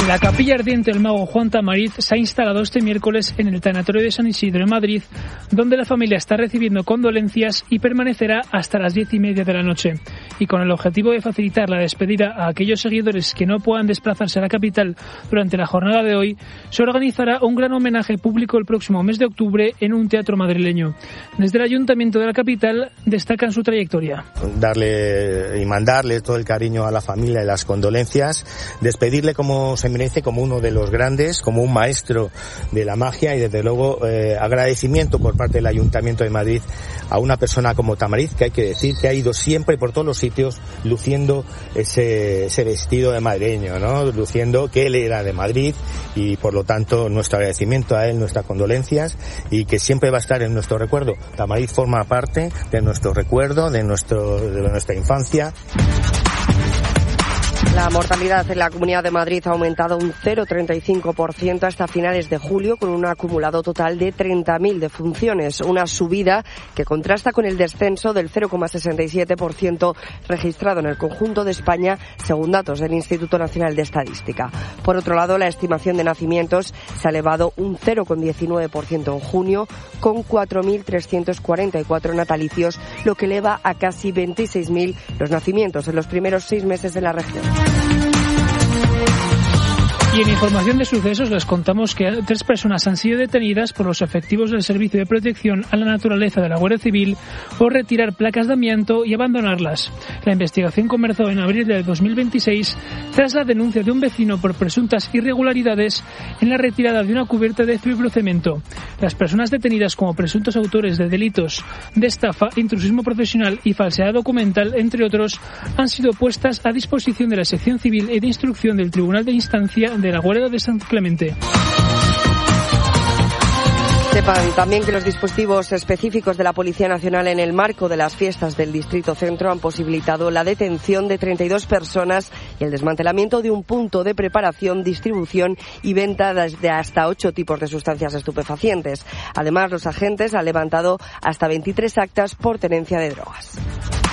La capilla ardiente del mago Juan Tamariz se ha instalado este miércoles en el tanatorio de San Isidro en Madrid, donde la familia está recibiendo condolencias y permanecerá hasta las 10:30 de la noche. Y con el objetivo de facilitar la despedida a aquellos seguidores que no puedan desplazarse a la capital durante la jornada de hoy, se organizará un gran homenaje público el próximo mes de octubre en un teatro madrileño. Desde el Ayuntamiento de la capital destacan su trayectoria. Darle y mandarle todo el cariño a la familia y las condolencias, despedirle como se merece, como uno de los grandes, como un maestro de la magia, y desde luego agradecimiento por parte del Ayuntamiento de Madrid a una persona como Tamariz, que hay que decir que ha ido siempre por todos los sitios luciendo ese vestido de madrileño, ¿no? Luciendo que él era de Madrid, y por lo tanto nuestro agradecimiento a él, nuestras condolencias, y que siempre va a estar en nuestro recuerdo. Tamariz forma parte de nuestro recuerdo, de nuestra infancia. La mortalidad en la Comunidad de Madrid ha aumentado un 0,35% hasta finales de julio, con un acumulado total de 30.000 defunciones, una subida que contrasta con el descenso del 0,67% registrado en el conjunto de España, según datos del Instituto Nacional de Estadística. Por otro lado, la estimación de nacimientos se ha elevado un 0,19% en junio, con 4.344 natalicios, lo que eleva a casi 26.000 los nacimientos en los primeros 6 meses de la región. Y en información de sucesos les contamos que 3 personas han sido detenidas por los efectivos del Servicio de Protección a la Naturaleza de la Guardia Civil por retirar placas de amianto y abandonarlas. La investigación comenzó en abril de 2026 tras la denuncia de un vecino por presuntas irregularidades en la retirada de una cubierta de fibrocemento. Las personas detenidas como presuntos autores de delitos de estafa, intrusismo profesional y falsedad documental, entre otros, han sido puestas a disposición de la Sección Civil y de Instrucción del Tribunal de Instancia de la Guardia de San Clemente. Sepan también que los dispositivos específicos de la Policía Nacional en el marco de las fiestas del Distrito Centro han posibilitado la detención de 32 personas y el desmantelamiento de un punto de preparación, distribución y venta de hasta 8 tipos de sustancias estupefacientes. Además, los agentes han levantado hasta 23 actas por tenencia de drogas.